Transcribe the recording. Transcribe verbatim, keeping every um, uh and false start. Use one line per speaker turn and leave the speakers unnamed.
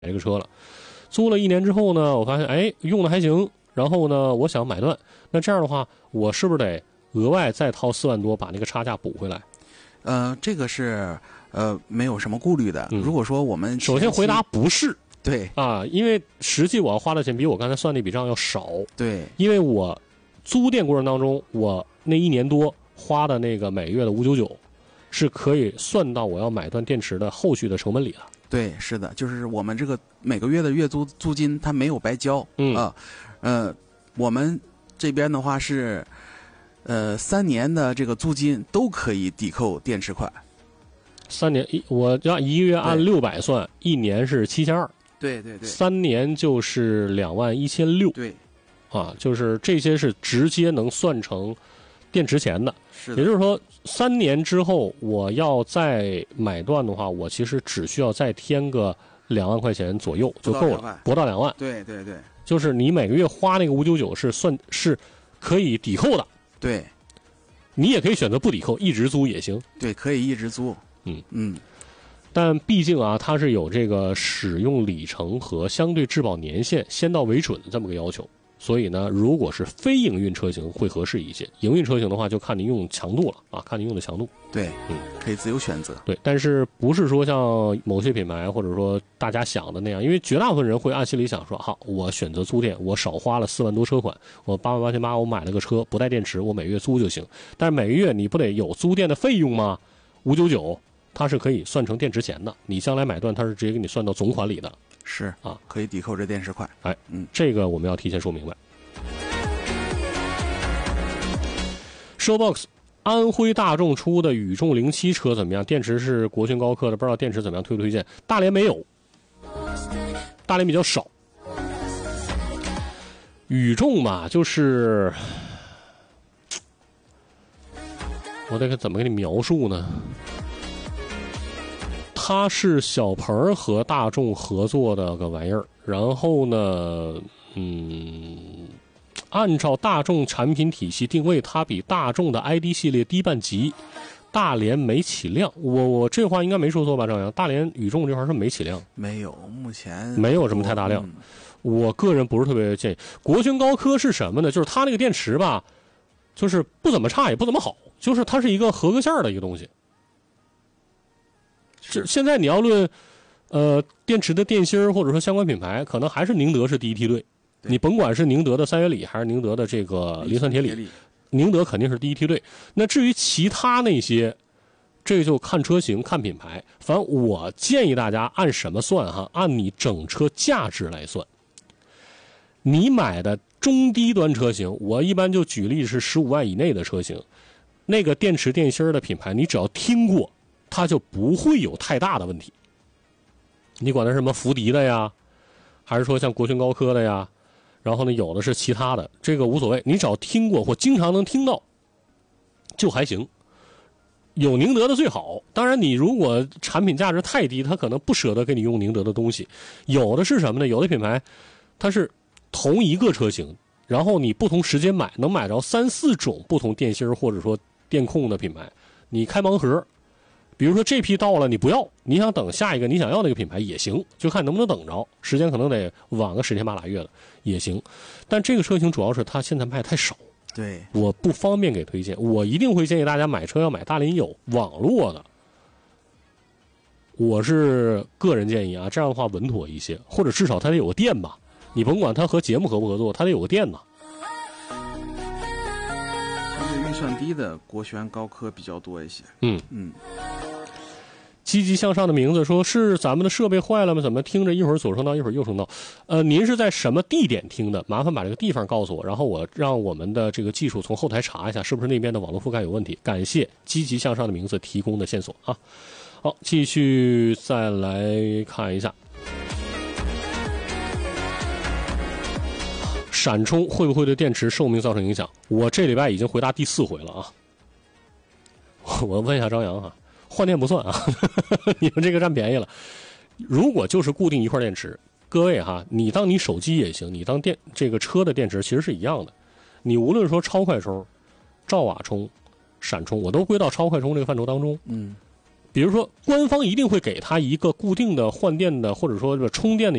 这个车了。租了一年之后呢，我发现哎用的还行，然后呢我想买断，那这样的话我是不是得额外再掏四万多把那个差价补回来？
呃，这个是呃没有什么顾虑的。嗯、如果说我们
首先回答不是。
对
啊，因为实际我要花的钱比我刚才算那笔账要少。
对，
因为我租电过程当中，我那一年多花的那个每月的五九九，是可以算到我要买断电池的后续的成本里的。
对，是的，就是我们这个每个月的月租租金它没有白交。
嗯
啊，呃，我们这边的话是，呃，三年的这个租金都可以抵扣电池款。
三年一，我要一个月按六百算，一年是七千二。
对对对，
三年就是两万一千六。
对，
啊，就是这些是直接能算成电池钱的。
是的，
也就是说，三年之后我要再买断的话，我其实只需要再添个两万块钱左右就够了，不到两万。
对对对，
就是你每个月花那个五九九是算是可以抵扣的。
对，
你也可以选择不抵扣，一直租也行。
对，可以一直租。
嗯
嗯。
但毕竟啊，它是有这个使用里程和相对质保年限先到为准的这么个要求，所以呢，如果是非营运车型会合适一些，营运车型的话就看您用强度了啊，看您用的强度。
对，
嗯，
可以自由选择。
对，但是不是说像某些品牌或者说大家想的那样，因为绝大部分人会按心里想说，好，我选择租电，我少花了四万多车款，我八万八千八我买了个车不带电池，我每月租就行。但是每个月你不得有租电的费用吗？五九九。它是可以算成电池钱的，你将来买断它是直接给你算到总款里的。
是
啊，
可以抵扣这电池款。
哎，
嗯，
这个我们要提前说明白。Showbox， 安徽大众出的宇众零七车怎么样？电池是国轩高科的，不知道电池怎么样，推不推荐？大连没有，大连比较少。宇众嘛，就是我得怎么给你描述呢？它是小鹏和大众合作的个玩意儿，然后呢，嗯，按照大众产品体系定位，它比大众的 I D 系列低半级。大连没起量，我我这话应该没说错吧？张扬，大连宇众这块是没起量，
没有，目前
没有什么太大量。
嗯、
我个人不是特别建议。国轩高科是什么呢？就是它那个电池吧，就是不怎么差也不怎么好，就是它是一个合格线的一个东西。是现在你要论，呃，电池的电芯或者说相关品牌，可能还是宁德是第一梯队。你甭管是宁德的三元锂还是宁德的这个磷酸铁锂，宁德肯定是第一梯队。那至于其他那些，这就看车型看品牌。反正我建议大家按什么算哈？按你整车价值来算。你买的中低端车型，我一般就举例是十五万以内的车型，那个电池电芯的品牌，你只要听过。它就不会有太大的问题。你管它什么福迪的呀，还是说像国轩高科的呀，然后呢有的是其他的，这个无所谓，你只要听过或经常能听到就还行。有宁德的最好，当然你如果产品价值太低，他可能不舍得给你用宁德的东西。有的是什么呢？有的品牌它是同一个车型，然后你不同时间买，能买着三四种不同电芯或者说电控的品牌，你开盲盒。比如说这批到了你不要，你想等下一个你想要那个品牌也行，就看能不能等着，时间可能得晚个十天八拉月的也行。但这个车型主要是它现在卖太少，
对，
我不方便给推荐。我一定会建议大家买车要买大连有网络的，我是个人建议啊，这样的话稳妥一些，或者至少它得有个电吧，你甭管它和节目合不合作，它得有个电呢。
预算低的国轩高科比较多一些。
嗯
嗯。
积极向上的名字说是咱们的设备坏了吗？怎么听着一会儿左声道一会儿右声道？呃，您是在什么地点听的？麻烦把这个地方告诉我，然后我让我们的这个技术从后台查一下，是不是那边的网络覆盖有问题。感谢积极向上的名字提供的线索啊。好，继续再来看一下。闪充会不会对电池寿命造成影响？我这礼拜已经回答第四回了啊。我问一下张扬哈。换电不算啊，你们这个占便宜了。如果就是固定一块电池，各位哈，你当你手机也行，你当电这个车的电池其实是一样的。你无论说超快充、兆瓦充、闪充，我都归到超快充这个范畴当中。
嗯，
比如说官方一定会给他一个固定的换电的或者说这个充电的